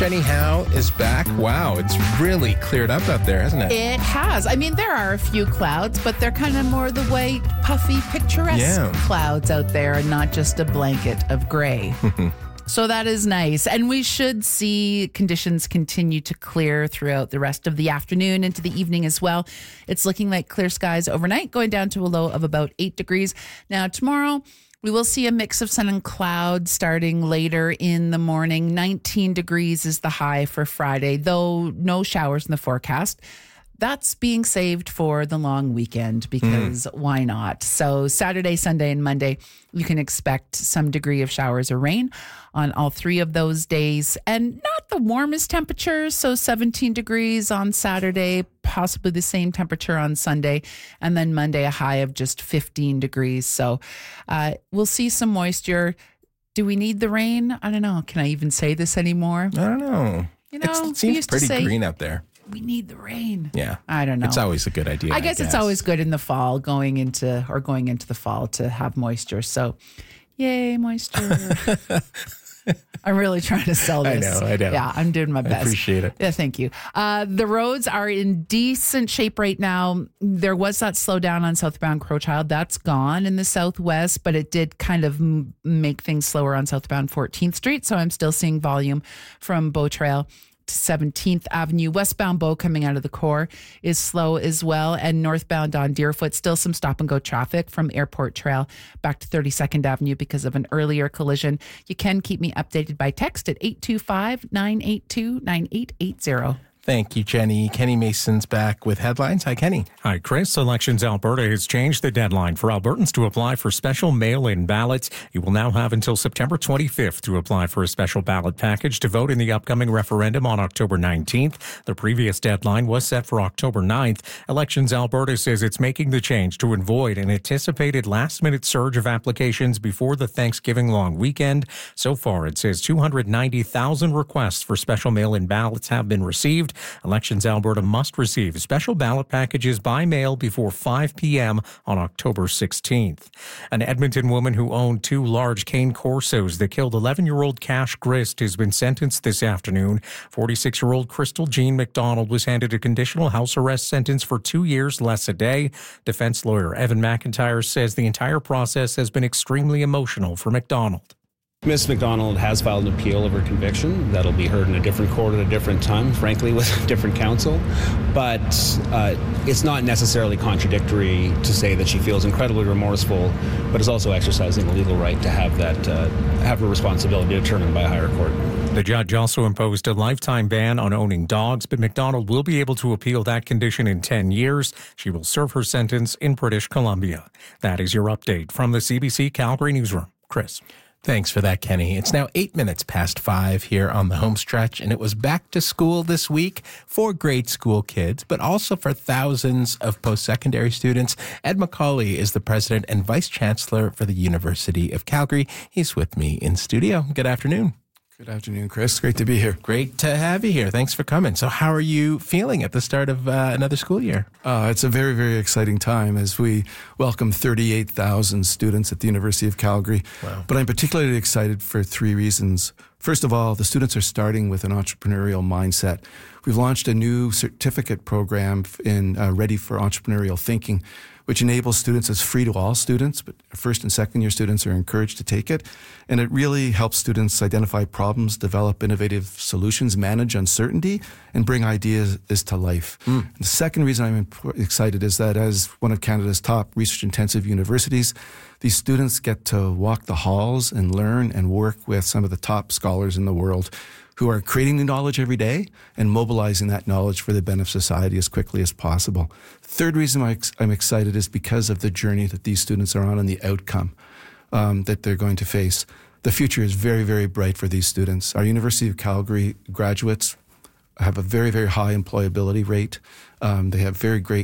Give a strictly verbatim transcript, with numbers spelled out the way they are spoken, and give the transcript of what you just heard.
Jenny Howe is back. Wow, it's really cleared up out there, hasn't it? It has. I mean, there are a few clouds, but they're kind of more the white, puffy, picturesque Yeah. clouds out there and not just a blanket of gray. So that is nice. And we should see conditions continue to clear throughout the rest of the afternoon into the evening as well. It's looking like clear skies overnight, going down to a low of about eight degrees. Now, tomorrow, we will see a mix of sun and clouds starting later in the morning. nineteen degrees is the high for Friday, though no showers in the forecast. That's being saved for the long weekend because mm. why not? So Saturday, Sunday, and Monday, you can expect some degree of showers or rain on all three of those days. And not the warmest temperatures, so seventeen degrees on Saturday, possibly the same temperature on Sunday, and then Monday a high of just fifteen degrees. So uh, we'll see some moisture. Do we need the rain? I don't know. Can I even say this anymore? I don't know. You know, It's- it we seems used to pretty say, green out there. we need the rain. Yeah. I don't know. It's always a good idea. I guess, I it's always good in the fall going into or going into the fall to have moisture. So yay, moisture. I'm really trying to sell I this. know, I know. Yeah, I'm doing my best. I appreciate it. Yeah, thank you. Uh, the roads are in decent shape right now. There was that slowdown on southbound Crowchild. That's gone in the southwest, but it did kind of m- make things slower on southbound fourteenth Street. So I'm still seeing volume from Bow Trail to seventeenth Avenue. Westbound Bow coming out of the core is slow as well. And northbound on Deerfoot, still some stop and go traffic from Airport Trail back to thirty-second Avenue because of an earlier collision. You can keep me updated by text at eight two five, nine eight two, nine eight eight zero. Thank you, Jenny. Kenny Mason's back with headlines. Hi, Kenny. Hi, Chris. Elections Alberta has changed the deadline for Albertans to apply for special mail-in ballots. You will now have until September twenty-fifth to apply for a special ballot package to vote in the upcoming referendum on October nineteenth. The previous deadline was set for October ninth. Elections Alberta says it's making the change to avoid an anticipated last-minute surge of applications before the Thanksgiving long weekend. So far, it says two hundred ninety thousand requests for special mail-in ballots have been received. Elections Alberta must receive special ballot packages by mail before five p.m. on October sixteenth. An Edmonton woman who owned two large cane Corsos that killed eleven-year-old Cash Grist has been sentenced this afternoon. forty-six-year-old Crystal Jean McDonald was handed a conditional house arrest sentence for two years less a day. Defense lawyer Evan McIntyre says the entire process has been extremely emotional for McDonald. Miz McDonald has filed an appeal of her conviction. That'll be heard in a different court at a different time, frankly, with different counsel. But uh, it's not necessarily contradictory to say that she feels incredibly remorseful, but is also exercising a legal right to have that uh, have her responsibility determined by a higher court. The judge also imposed a lifetime ban on owning dogs, but McDonald will be able to appeal that condition in ten years. She will serve her sentence in British Columbia. That is your update from the C B C Calgary Newsroom. Chris. Thanks for that, Kenny. It's now eight minutes past five here on the home stretch, and it was back to school this week for grade school kids, but also for thousands of post-secondary students. Ed McCauley is the president and vice chancellor for the University of Calgary. He's with me in studio. Good afternoon. Good afternoon, Chris. Great to be here. Great to have you here. Thanks for coming. So how are you feeling at the start of uh, another school year? Uh, it's a very, very exciting time as we welcome thirty-eight thousand students at the University of Calgary. Wow. But I'm particularly excited for three reasons. First of all, the students are starting with an entrepreneurial mindset. We've launched a new certificate program in uh, Ready for Entrepreneurial Thinking, which enables students. It's free to all students, but first and second year students are encouraged to take it. And it really helps students identify problems, develop innovative solutions, manage uncertainty, and bring ideas to life. Mm. The second reason I'm imp- excited is that as one of Canada's top research-intensive universities, these students get to walk the halls and learn and work with some of the top scholars in the world who are creating new knowledge every day and mobilizing that knowledge for the benefit of society as quickly as possible. Third reason I'm excited is because of the journey that these students are on and the outcome um, that they're going to face. The future is very, very bright for these students. Our University of Calgary graduates have a very, very high employability rate. Um, they have very great